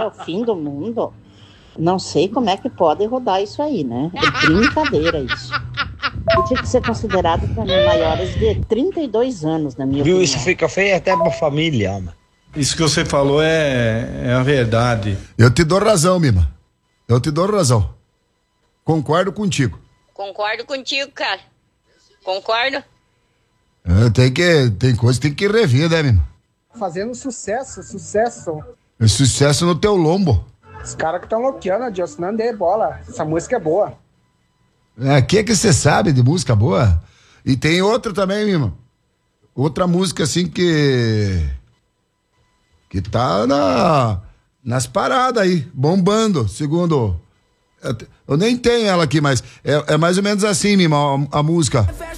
o fim do mundo. Não sei como é que pode rodar isso aí, né? É brincadeira isso. E tinha que ser considerado para mim maiores de 32 anos, na minha opinião. Isso fica feio até pra família, homem. Isso que você falou é a verdade. Eu te dou razão, Mima. Eu te dou razão. Concordo contigo. Concordo contigo, cara. Concordo. Tem coisa que tem que rever, né, Mima? Fazendo sucesso. É sucesso no teu lombo. Os caras que estão loqueando, Adilson, não dê bola. Essa música é boa. Que você sabe de música boa? E tem outra também, Mima. Outra música assim que tá nas paradas aí, bombando, segundo. Eu nem tenho ela aqui, mas é mais ou menos assim, Mima, a música.